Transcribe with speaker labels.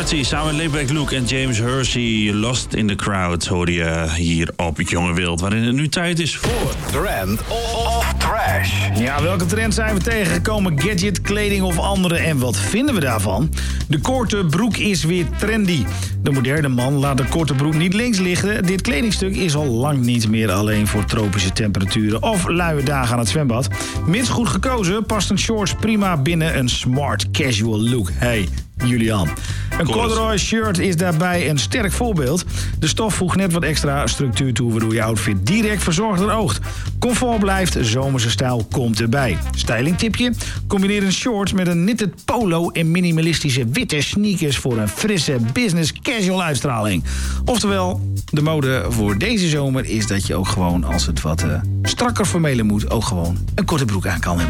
Speaker 1: Party samen met Laidback Luke en James Hersey. Lost in the Crowd hoorde je hier op Jonge Wild. Waarin het nu tijd is voor...
Speaker 2: Trend of Trash.
Speaker 3: Ja, welke trend zijn we tegengekomen? Gadget, kleding of andere? En wat vinden we daarvan? De korte broek is weer trendy. De moderne man laat de korte broek niet links liggen. Dit kledingstuk is al lang niet meer alleen voor tropische temperaturen of luie dagen aan het zwembad. Mits goed gekozen past een shorts prima binnen een smart casual look. Hey, Julian. Een corduroy shirt is daarbij een sterk voorbeeld. De stof voegt net wat extra structuur toe, waardoor je outfit direct verzorgder oogt. Comfort blijft, zomerse stijl komt erbij. Stylingtipje: combineer een short met een knitted polo en minimalistische witte sneakers voor een frisse business casual uitstraling. Oftewel, de mode voor deze zomer is dat je ook gewoon, als het wat strakker vermelen moet, ook gewoon een korte broek aan kan hebben.